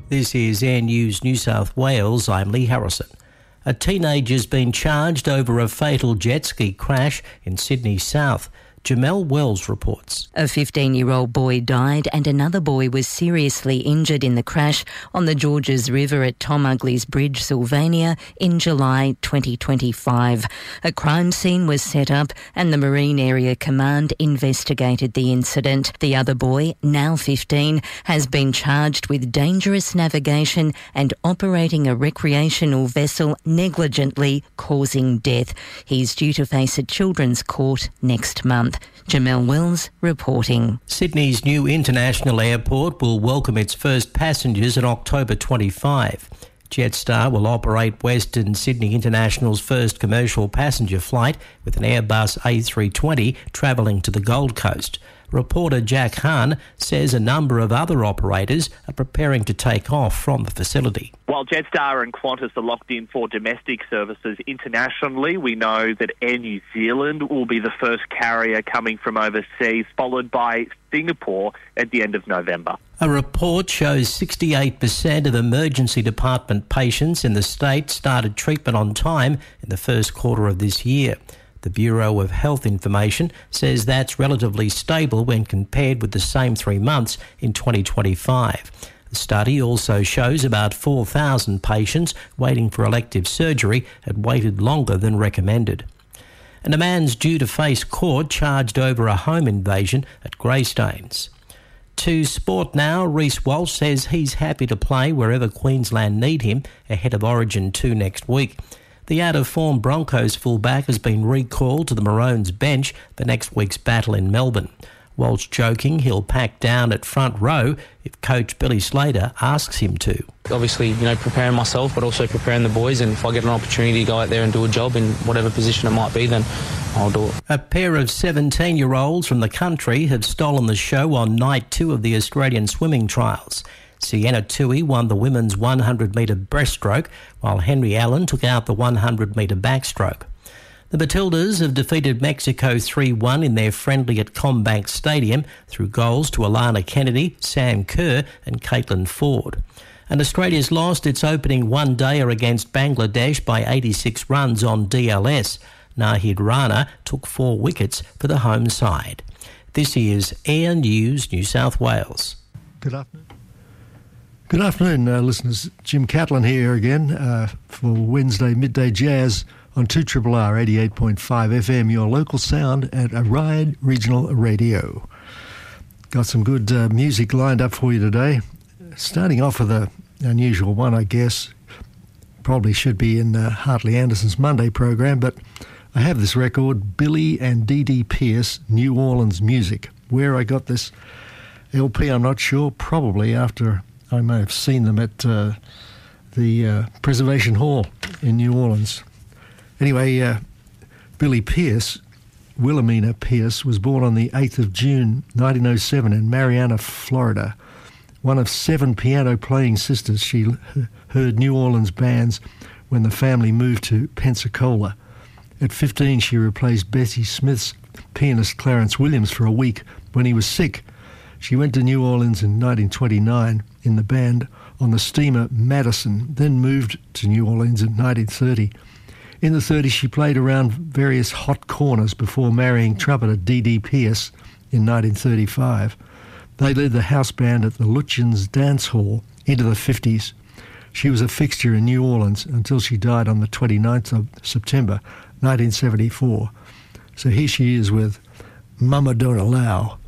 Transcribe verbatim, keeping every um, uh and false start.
This is Air News New South Wales. I'm Lee Harrison. A teenager's been charged over a fatal jet ski crash in Sydney South. Jamel Wells reports. A fifteen-year-old boy died and another boy was seriously injured in the crash on the Georges River at Tom Ugley's Bridge, Sylvania, in July twenty twenty-five. A crime scene was set up and the Marine Area Command investigated the incident. The other boy, now fifteen, has been charged with dangerous navigation and operating a recreational vessel negligently causing death. He's due to face a children's court next month. Jamel Wells reporting. Sydney's new international airport will welcome its first passengers in October twenty-five. Jetstar will operate Western Sydney International's first commercial passenger flight with an Airbus A three twenty travelling to the Gold Coast. Reporter Jack Hahn says a number of other operators are preparing to take off from the facility. While Jetstar and Qantas are locked in for domestic services internationally, we know that Air New Zealand will be the first carrier coming from overseas, followed by Singapore at the end of November. A report shows sixty-eight percent of emergency department patients in the state started treatment on time in the first quarter of this year. The Bureau of Health Information says that's relatively stable when compared with the same three months in twenty twenty-five. The study also shows about four thousand patients waiting for elective surgery had waited longer than recommended. And a man's due to face court charged over a home invasion at Greystanes. To sport now, Reece Walsh says he's happy to play wherever Queensland need him ahead of Origin two next week. The out-of-form Broncos fullback has been recalled to the Maroons bench for next week's battle in Melbourne. Walsh joking he'll pack down at front row if coach Billy Slater asks him to. Obviously, you know, preparing myself, but also preparing the boys, and if I get an opportunity to go out there and do a job in whatever position it might be, then I'll do it. A pair of seventeen-year-olds from the country have stolen the show on night two of the Australian swimming trials. Sienna Tui won the women's one hundred metre breaststroke, while Henry Allen took out the one hundred metre backstroke. The Matildas have defeated Mexico three one in their friendly at Combank Stadium through goals to Alana Kennedy, Sam Kerr and Caitlin Ford. And Australia's lost its opening one-dayer against Bangladesh by eighty-six runs on D L S. Nahid Rana took four wickets for the home side. This is Air News New South Wales. Good afternoon. Good afternoon, uh, listeners. Jim Catlin here again uh, for Wednesday Midday Jazz on two R R R eighty-eight point five F M, your local sound at Aride Regional Radio. Got some good uh, music lined up for you today. Starting off with an unusual one, I guess. Probably should be in uh, Hartley Anderson's Monday program, but I have this record, Billy and Dee Dee Pierce, New Orleans Music. Where I got this L P, I'm not sure. Probably after I may have seen them at uh, the uh, Preservation Hall in New Orleans. Anyway, uh, Billy Pierce, Wilhelmina Pierce, was born on the eighth of June nineteen oh seven in Marianna, Florida. One of seven piano-playing sisters, she heard New Orleans bands when the family moved to Pensacola. At fifteen, she replaced Bessie Smith's pianist Clarence Williams for a week when he was sick. She went to New Orleans in nineteen twenty-nine in the band on the steamer Madison, then moved to New Orleans in nineteen thirty. In the thirties, she played around various hot corners before marrying trumpeter Dee Dee Pierce in nineteen thirty-five. They led the house band at the Lutyens Dance Hall into the fifties. She was a fixture in New Orleans until she died on the twenty-ninth of September nineteen seventy-four. So here she is with Mama Don't Allow.